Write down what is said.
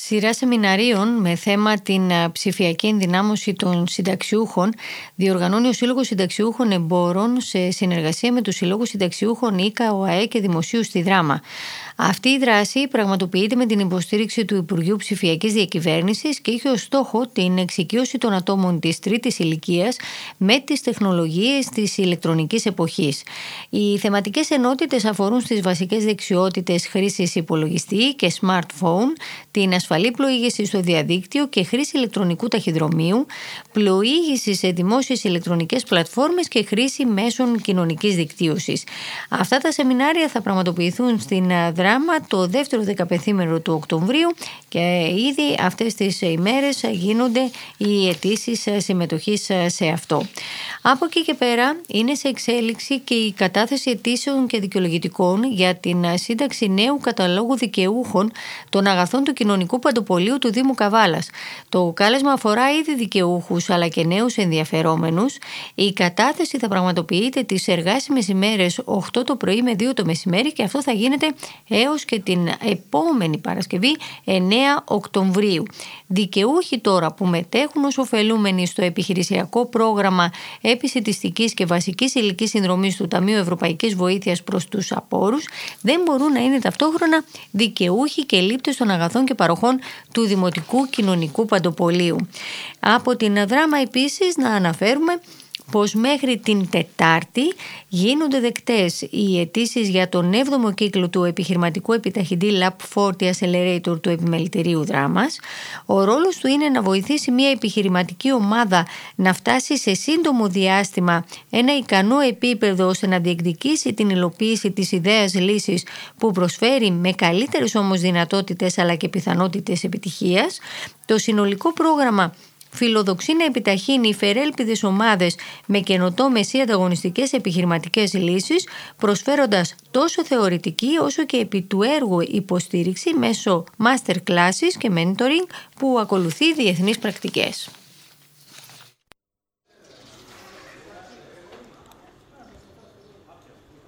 Σειρά σεμιναρίων με θέμα την ψηφιακή ενδυνάμωση των συνταξιούχων διοργανώνει ο Σύλλογος Συνταξιούχων Εμπόρων σε συνεργασία με τους Συλλόγους Συνταξιούχων ΙΚΑ, ΟΑΕ και Δημοσίου στη Δράμα. Αυτή η δράση πραγματοποιείται με την υποστήριξη του Υπουργείου Ψηφιακής Διακυβέρνησης και έχει ως στόχο την εξοικείωση των ατόμων της τρίτης ηλικίας με τις τεχνολογίες της ηλεκτρονικής εποχής. Οι θεματικές ενότητες αφορούν στις βασικές δεξιότητες χρήσης υπολογιστή και smartphone, την ασφαλή πλοήγηση στο διαδίκτυο και χρήση ηλεκτρονικού ταχυδρομείου, πλοήγηση σε δημόσιες ηλεκτρονικές πλατφόρμες και χρήση μέσων κοινωνικής δικτύωσης. Αυτά τα σεμινάρια θα πραγματοποιηθούν στην Δράμα το δεύτερο 15ήμερο του Οκτωβρίου και ήδη αυτές τις ημέρες γίνονται οι αιτήσεις συμμετοχής σε αυτό. Από εκεί και πέρα είναι σε εξέλιξη και η κατάθεση αιτήσεων και δικαιολογητικών για την σύνταξη νέου καταλόγου δικαιούχων των αγαθών του κοινωνικού παντοπολίου του Δήμου Καβάλας. Το κάλεσμα αφορά ήδη δικαιούχους αλλά και νέους ενδιαφερόμενους. Η κατάθεση θα πραγματοποιείται τις εργάσιμες ημέρες 8 το πρωί με 2 το μεσημέρι και αυτό θα γίνεται έως και την επόμενη Παρασκευή 9 Οκτωβρίου. Δικαιούχοι τώρα που μετέχουν ως ωφελούμενοι στο επιχειρησιακό πρόγραμμα επισιτιστικής και βασικής υλικής συνδρομής του Ταμείου Ευρωπαϊκής Βοήθειας προς τους απόρους δεν μπορούν να είναι ταυτόχρονα δικαιούχοι και λήπτες των αγαθών και παροχών του Δημοτικού Κοινωνικού Παντοπολίου. Από την Δράμα επίσης να αναφέρουμε πως μέχρι την Τετάρτη γίνονται δεκτές οι αιτήσεις για τον 7ο κύκλο του επιχειρηματικού επιταχυντή Lab 40 Accelerator του Επιμελητηρίου Δράμας. Ο ρόλος του είναι να βοηθήσει μια επιχειρηματική ομάδα να φτάσει σε σύντομο διάστημα ένα ικανό επίπεδο ώστε να διεκδικήσει την υλοποίηση της ιδέας λύσης που προσφέρει με καλύτερες όμως δυνατότητες αλλά και πιθανότητες επιτυχίας. Το συνολικό πρόγραμμα φιλοδοξεί να επιταχύνει υφερέλπιδες ομάδες με καινοτόμες ή ανταγωνιστικές επιχειρηματικές λύσεις, προσφέροντας τόσο θεωρητική όσο και επί του έργου υποστήριξη μέσω master classes και mentoring που ακολουθεί διεθνείς πρακτικές.